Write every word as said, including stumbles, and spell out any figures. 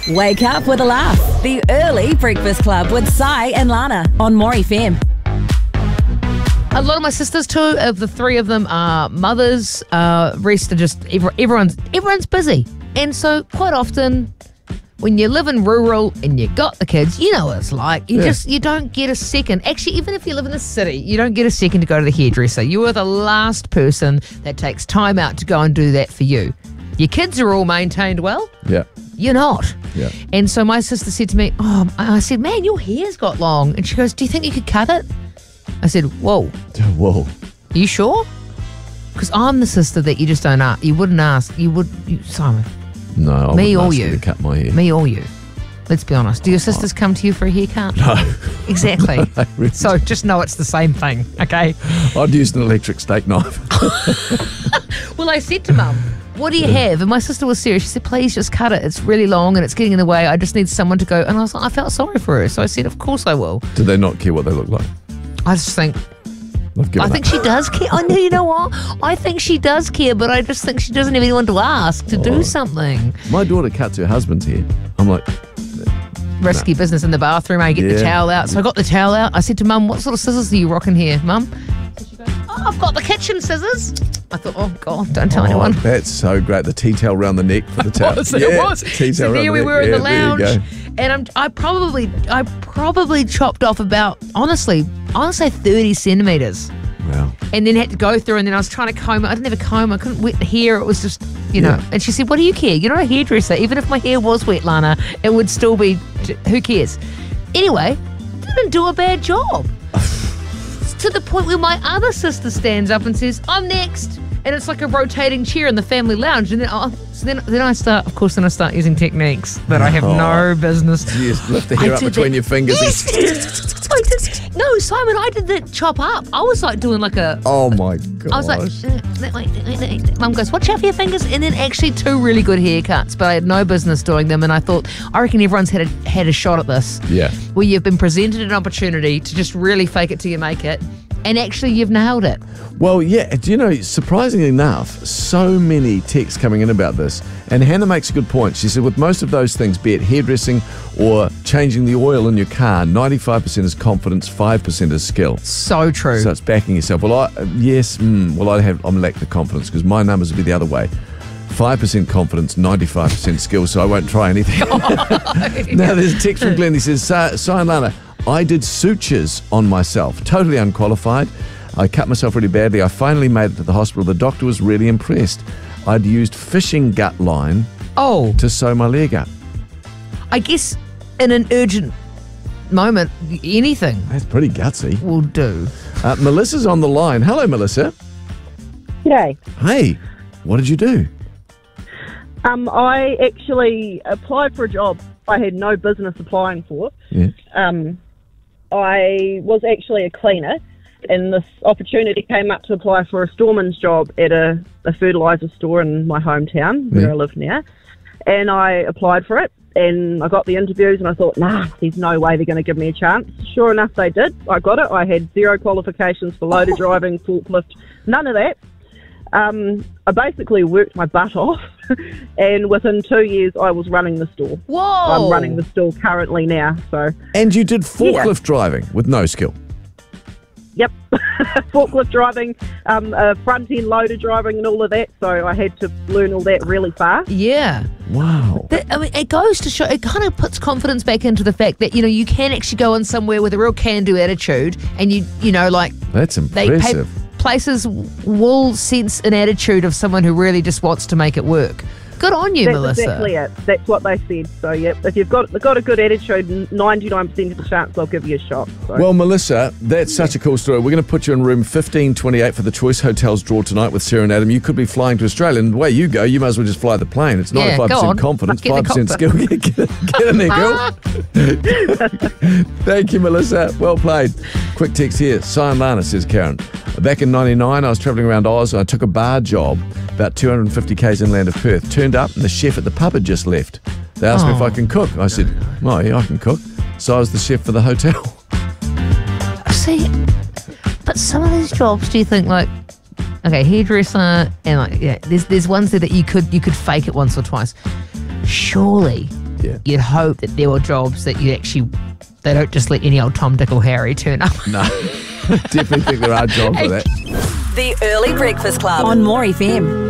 Wake up with a laugh. The Early Breakfast Club with Sai and Lana on More F M. A lot of my sisters, two of the three of them are mothers. Uh, rest are just, every, everyone's everyone's busy. And so quite often when you live in rural and you got the kids, you know what it's like. You Yeah. just, you don't get a second. Actually, even if you live in the city, you don't get a second to go to the hairdresser. You are the last person that takes time out to go and do that for you. Your kids are all maintained well. Yeah. You're not. Yeah. And so my sister said to me, oh, I said, man, your hair's got long. And she goes, do you think you could cut it? I said, whoa, Whoa. are you sure? Because I'm the sister that you just don't ask. You wouldn't ask. You would, you, Simon, No, I Me wouldn't or ask you? to cut my hair. me or you. Let's be honest. Do your sisters come to you for a haircut? No. Exactly. I really- So just know it's the same thing, okay? I'd use an electric steak knife. Well, I said to Mum, what do you have? And my sister was serious. She said, please just cut it. It's really long and it's getting in the way. I just need someone to go. And I was like, I felt sorry for her. So I said, of course I will. Do they not care what they look like? I just think, I've given I think up. she does care. I know, you know what? I think she does care, but I just think she doesn't have anyone to ask to Oh. do something. My daughter cuts her husband's hair. I'm like, Risky business in the bathroom. I get the Yeah. towel out. So I got the towel out. I said to Mum, what sort of scissors are you rocking here, Mum? So she goes, oh, I've got the kitchen scissors. I thought, oh, God, don't tell oh, anyone. that's so great. The tea towel around the neck for the towel. was, yeah, it was. Tea So towel around there the we neck. were in Yeah, the there you lounge, go. and I'm, I probably, I probably chopped off about, honestly, I want to say thirty centimeters, Wow. and then had to go through, and then I was trying to comb it. I didn't have a comb. I couldn't wet the hair. It was just, you know. Yeah. And she said, "What do you care? You're not a hairdresser. Even if my hair was wet, Lana, it would still be. Who cares?" Anyway, didn't do a bad job. To the point where my other sister stands up and says, "I'm next." And it's like a rotating chair in the family lounge. And then, oh, so then, then I start, of course, then I start using techniques that I have Oh. no business. You just lift the hair I up did between that- your fingers. Yes. I did- no, Simon, I did that chop up. I was like doing like a, Oh my God. I was like, "Wait, wait, wait, wait." Mum goes, watch out for your fingers. And then actually two really good haircuts, but I had no business doing them. And I thought, I reckon everyone's had a, had a shot at this. Yeah. Where you've been presented an opportunity to just really fake it till you make it. And actually you've nailed it. Well, yeah, do you know, surprisingly enough, so many texts coming in about this. And Hannah makes a good point. She said, with most of those things, be it hairdressing or changing the oil in your car, ninety-five percent is confidence, five percent is skill. So true. So it's backing yourself. Well, I, yes, mm, well, I have, I'm lack the confidence because my numbers would be the other way. five percent confidence, ninety-five percent skill, so I won't try anything. Now, there's a text from Glenn. He says, Sai and Lana, I did sutures on myself, totally unqualified. I cut myself really badly. I finally made it to the hospital. The doctor was really impressed. I'd used fishing gut line oh, to sew my leg up. I guess in an urgent moment, anything That's pretty gutsy. will do. Uh, Melissa's on the line. Hello, Melissa. G'day. Hey, what did you do? Um, I actually applied for a job I had no business applying for. Yeah. Um, I was actually a cleaner, and this opportunity came up to apply for a storeman's job at a, a fertiliser store in my hometown, where Yeah. I live now. And I applied for it, and I got the interviews, and I thought, nah, there's no way they're going to give me a chance. Sure enough, they did. I got it. I had zero qualifications for loader driving, forklift, none of that. Um, I basically worked my butt off, and within two years, I was running the store. Whoa. I'm running the store currently now, so And you did forklift driving with no skill. yep, forklift driving, um, uh, front end loader driving, and all of that. So I had to learn all that really fast. Yeah. Wow. That, I mean, it goes to show, it kind of puts confidence back into the fact that, you know, you can actually go in somewhere with a real can-do attitude and you, you know, like That's they pay, impressive. places will sense an attitude of someone who really just wants to make it work. Good on you, That's Melissa. exactly it. That's what they said. So yep, if you've got got a good attitude, ninety-nine percent of the chance they'll give you a shot. So. Well, Melissa, that's such a cool story. We're going to put you in room fifteen twenty-eight for the Choice Hotels draw tonight with Sarah and Adam. You could be flying to Australia, and the way you go, you might as well just fly the plane. It's Yeah, ninety-five go percent on. confidence, Get in five the percent skill. Get, get in there, girl. Thank you, Melissa. Well played. Quick text here. Sai and Lana, says Karen. Back in ninety-nine, I was travelling around Oz. I took a bar job about two hundred fifty kays inland of Perth. Turned up, and the chef at the pub had just left. They asked me if I can cook. I said, well, yeah, I can cook. So I was the chef for the hotel. See, but some of these jobs, do you think like, okay, hairdresser and like, yeah, there's there's ones there that you could you could fake it once or twice. Surely Yeah. you'd hope that there were jobs that you actually, they don't just let any old Tom, Dick or Harry turn up. No, definitely think there are jobs for that. The Early Breakfast Club on More F M.